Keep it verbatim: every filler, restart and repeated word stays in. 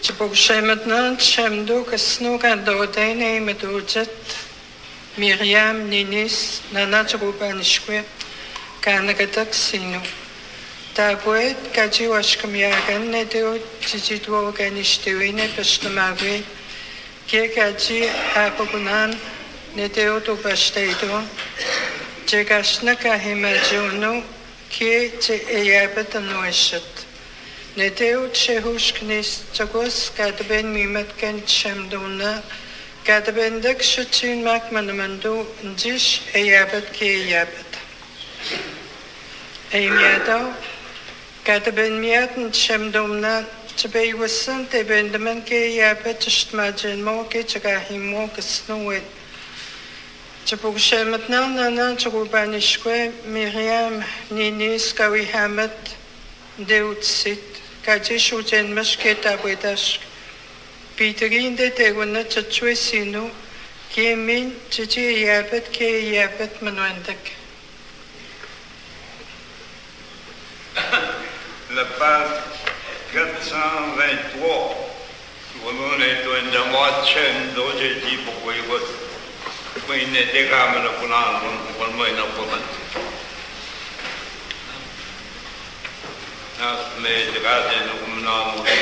Tjepogse maintenant, tjemdo kasno kandodaine medojet Miriam Ninis Nana Tjepobanishkwe Kanagatak Sinu. Tabuet kaji washkamiagan nedeo jijidwo ganishtiwine pastamagwe Kie kaji hapogunan nedeo to bastaido Jegashna kahimajono Kie je eyabet anoishat. Nedeo Chehushknis Jagos Gadaben Mimatkan Shamdona Gadabendak Shutin Makmanamando Njish Eyabet Ki Eyabet Eymiado Gadaben Miatan Shamdona Chabay Wasan Tebendaman Ki Eyabet Shtmajan Mo Ki Chagahimo Kasnuit Chabukshamat Nana Chagubanishque Miriam Ninis Kawi Hamet Deutsit Kajish ujen masketa buedask. Peterinde teguna chachwesino. Kiemin chichi yabet ke yabet manuendak. La page quatre cent vingt-trois. On est dans la moitié de l'objectif pour que vous soyez des gamins pour la moyenne pour Nas me jagade nukumna muhi